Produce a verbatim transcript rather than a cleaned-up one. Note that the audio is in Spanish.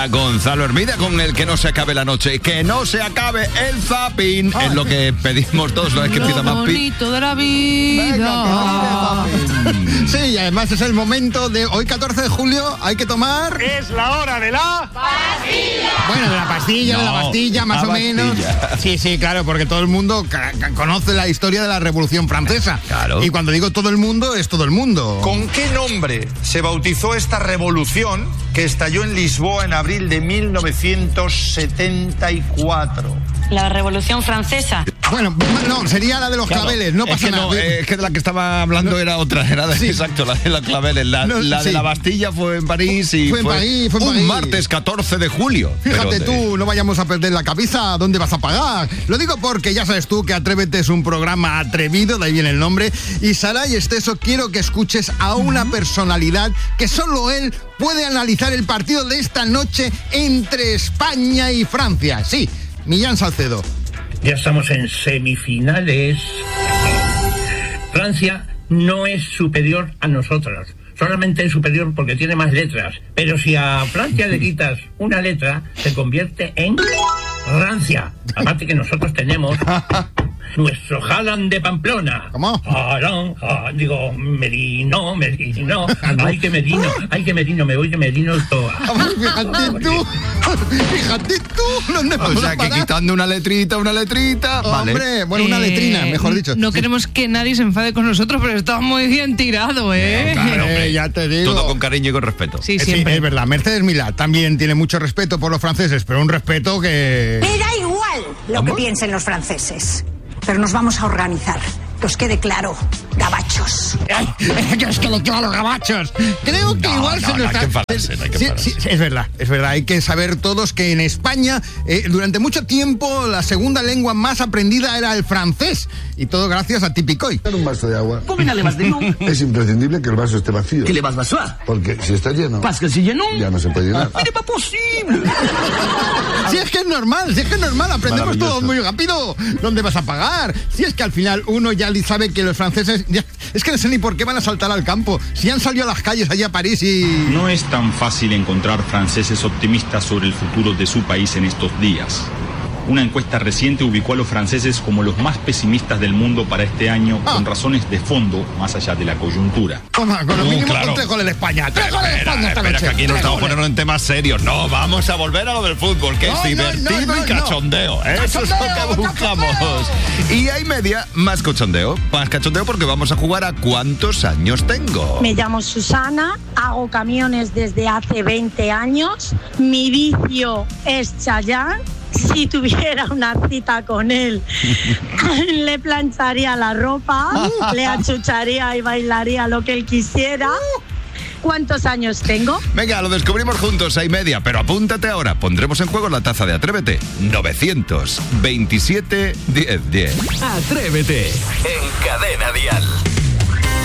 llega Gonzalo Hermida con el que no se acabe la noche, que no se acabe el zapping. Ay. Es lo que pedimos todos, no es que empieza más pi. Bonito de la vida. Venga, sí, y además es el momento de hoy catorce de julio, hay que tomar... Es la hora de la... ¡Pastilla! Bueno, de la pastilla, no, de la pastilla, más o bastilla. menos. Sí, sí, claro, porque todo el mundo ca- ca- conoce la historia de la Revolución Francesa. Claro. Y cuando digo todo el mundo, es todo el mundo. ¿Con qué nombre se bautizó esta revolución que estalló en Lisboa en abril de mil novecientos setenta y cuatro? La Revolución Francesa. Bueno, no, sería la de los Claro, claveles, no es pasa que nada. no, es que de la que estaba hablando No. era otra, era de, Sí. exacto, la de los claveles. La, No, la de sí. la Bastilla fue en París y Fue en París, fue en un París. martes catorce de julio. Fíjate Pero de- tú, no vayamos a perder la cabeza, ¿dónde vas a pagar? Lo digo porque ya sabes tú que Atrévete es un programa atrevido, de ahí viene el nombre. Y Saray Esteso, quiero que escuches a una personalidad que solo él puede analizar el partido de esta noche entre España y Francia. Sí, Millán Salcedo. Ya estamos en semifinales. Francia no es superior a nosotros. Solamente es superior porque tiene más letras. Pero si a Francia le quitas una letra, se convierte en Francia. Aparte que nosotros tenemos nuestro Haaland de Pamplona. ¿Cómo? Haaland, ah, digo, Merino, Merino. Ay, que Merino, ay, que Merino, me voy de Merino toda. Fíjate tú, fíjate tú, ¿dónde O vamos sea, a que parar? quitando una letrita, una letrita. Vale. Hombre, bueno, una Eh, letrina, mejor dicho. No queremos que nadie se enfade con nosotros, pero está muy bien tirado, ¿eh? Claro, hombre. Eh, ya te digo. Todo con cariño y con respeto. Sí, Eh, Sí, siempre. es verdad. Mercedes Milá también tiene mucho respeto por los franceses, pero un respeto que... Me da igual lo ¿Cómo? que piensen los franceses, pero nos vamos a organizar. Que os quede claro, gabachos. Ay, que es que le quiero a los gabachos. Creo que No, igual no, se nos no hay está... que enfadarse, no hay que Sí, enfadarse. sí, es verdad, es verdad. Hay que saber todos que en España, eh, durante mucho tiempo, la segunda lengua más aprendida era el francés. Y todo gracias a Tipicoy. Un vaso de agua. Combina le vas de non. Es imprescindible que el vaso esté vacío. Que le vas vasoir. Porque si está lleno, Parce que si je non. ya no se puede llenar. Mais n'est pas possible. Si es que es normal, si es que es normal, aprendemos Maravilloso. todos muy rápido. ¿Dónde vas a pagar? Si es que al final uno ya li- sabe que los franceses... ya- es que no sé ni por qué van a saltar al campo. Si han salido a las calles allá a París y... No es tan fácil encontrar franceses optimistas sobre el futuro de su país en estos días. Una encuesta reciente ubicó a los franceses como los más pesimistas del mundo para este año, Ah. con razones de fondo más allá de la coyuntura. Toma, con lo Uh, mínimo claro. con tres goles de España. Tres goles de Espera, España esta espera, noche. que aquí no Tres estamos goles. poniendo en temas serios. No, vamos a volver a lo del fútbol, que No, es no, divertido no, no, y cachondeo. Eso es lo que Cachondeo, buscamos. cachondeo. Y hay media más cachondeo. Más cachondeo porque vamos a jugar a ¿cuántos años tengo? Me llamo Susana, hago camiones desde hace veinte años, mi vicio es Chayanne. Si tuviera una cita con él, le plancharía la ropa, le achucharía y bailaría lo que él quisiera. ¿Cuántos años tengo? Venga, lo descubrimos juntos, hay media, pero apúntate ahora. Pondremos en juego la taza de Atrévete. novecientos veintisiete diez diez. Atrévete en Cadena Dial.